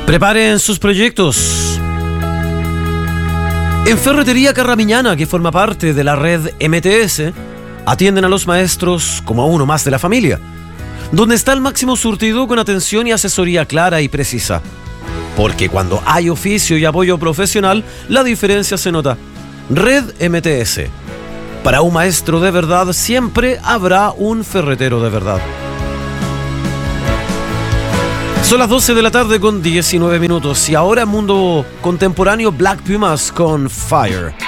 Preparen sus proyectos. En Ferretería Carramiñana, que forma parte de la red MTS, atienden a los maestros como a uno más de la familia, donde está el máximo surtido con atención y asesoría clara y precisa. Porque cuando hay oficio y apoyo profesional, la diferencia se nota. Red MTS. Para un maestro de verdad siempre habrá un ferretero de verdad. Son las 12 de la tarde con 19 minutos y ahora Mundo Contemporáneo Black Pumas con Fire.